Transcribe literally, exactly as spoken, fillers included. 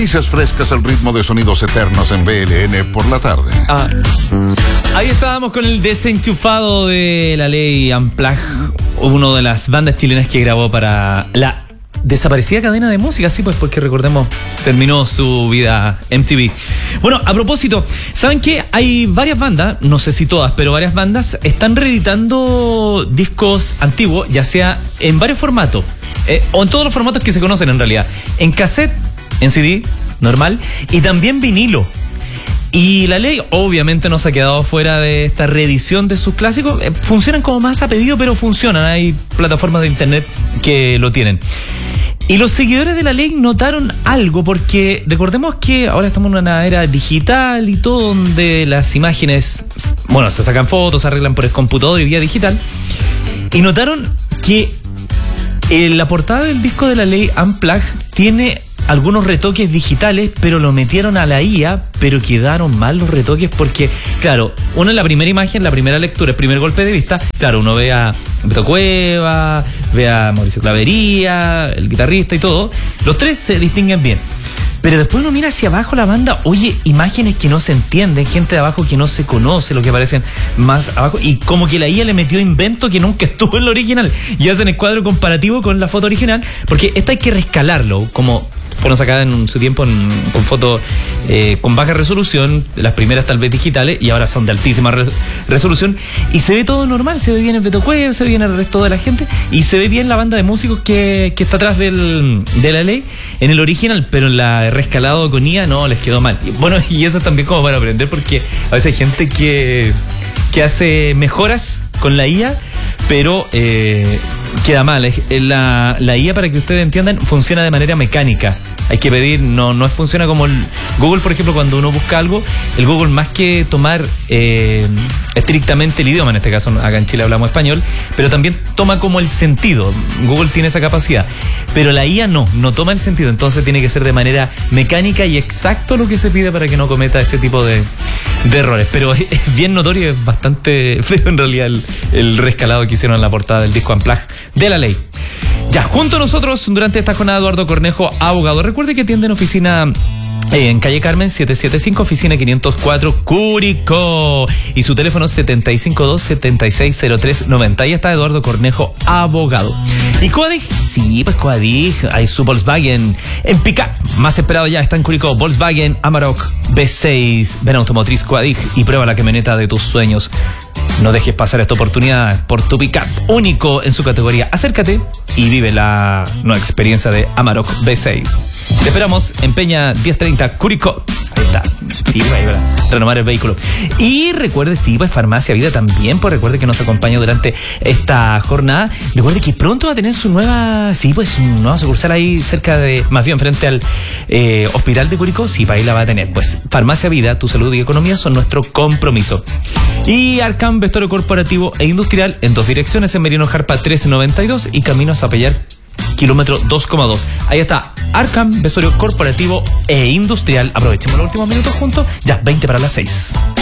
Noticias frescas al ritmo de sonidos eternos en B L N por la tarde. Ah. Ahí estábamos con el desenchufado de La Ley Unplugged, una de las bandas chilenas que grabó para la desaparecida cadena de música, sí, pues porque recordemos, terminó su vida M T V. Bueno, a propósito, ¿saben qué? Hay varias bandas, no sé si todas, pero varias bandas están reeditando discos antiguos, ya sea en varios formatos, eh, o en todos los formatos que se conocen en realidad, en cassette, en C D, normal, y también vinilo. Y La Ley obviamente no se ha quedado fuera de esta reedición de sus clásicos. Eh, funcionan como más a pedido, pero funcionan. Hay plataformas de internet que lo tienen. Y los seguidores de La Ley notaron algo, porque recordemos que ahora estamos en una era digital y todo, donde las imágenes, bueno, se sacan fotos, se arreglan por el computador y vía digital. Y notaron que en la portada del disco de La Ley Unplugged tiene algunos retoques digitales, pero lo metieron a la I A, pero quedaron mal los retoques porque, claro, uno en la primera imagen, la primera lectura, el primer golpe de vista, claro, uno ve a Beto Cueva, ve a Mauricio Clavería, el guitarrista y todo, los tres se distinguen bien. Pero después uno mira hacia abajo la banda, oye, imágenes que no se entienden, gente de abajo que no se conoce, lo que aparecen más abajo, y como que la I A le metió invento que nunca estuvo en lo original, y hacen el cuadro comparativo con la foto original, porque esta hay que rescalarlo, como fueron sacadas en su tiempo en, con fotos eh, con baja resolución, las primeras tal vez digitales, y ahora son de altísima re resolución, y se ve todo normal, se ve bien el Beto Cueva, se ve bien el resto de la gente, y se ve bien la banda de músicos que, que está atrás del, de La Ley en el original, pero en la rescalado con I A no, les quedó mal. Y bueno, y eso también como para aprender, porque a veces hay gente que, que hace mejoras con la I A, pero eh, queda mal. La, la I A, para que ustedes entiendan, funciona de manera mecánica. Hay que pedir, no, no funciona como el Google, por ejemplo, cuando uno busca algo, el Google, más que tomar eh, estrictamente el idioma, en este caso acá en Chile hablamos español, pero también toma como el sentido. Google tiene esa capacidad, pero la I A no, no toma el sentido, entonces tiene que ser de manera mecánica y exacto lo que se pide para que no cometa ese tipo de, de errores. Pero es bien notorio, es bastante feo en realidad el, el rescalado que hicieron en la portada del disco Unplugged de La Ley. Ya, junto a nosotros durante esta jornada, Eduardo Cornejo, abogado. Recuerde que tiene oficina eh, en calle Carmen setecientos setenta y cinco, oficina quinientos cuatro, Curicó. Y su teléfono setenta y cinco dos, setenta y seis cero tres noventa. Ahí está Eduardo Cornejo, abogado. ¿Y Coadig? Sí, pues Coadig. Hay su Volkswagen en pickup. Más esperado ya está en Curicó. Volkswagen Amarok B seis. Ven Automotriz Coadig y prueba la camioneta de tus sueños. No dejes pasar esta oportunidad por tu pickup único en su categoría. Acércate y vive la nueva experiencia de Amarok B seis. Te esperamos en Peña diez treinta, Curicó. Ahí está. Sí, ahí va. Renovar el vehículo. Y recuerde, sí, pues Farmacia Vida también, pues recuerde que nos acompaña durante esta jornada. Recuerde que pronto va a tener su nueva, sí, pues su nueva sucursal ahí cerca de, más bien frente al eh, hospital de Curicó. Sí, para ahí la va a tener. Pues Farmacia Vida, tu salud y economía son nuestro compromiso. Y Arcam, vestuario corporativo e industrial en dos direcciones, en Merino Jarpa trece noventa y dos y Camino a Zapallar, kilómetro dos coma dos. Ahí está Arcam, vestuario corporativo e industrial. Aprovechemos los últimos minutos juntos. Ya, veinte para las seis.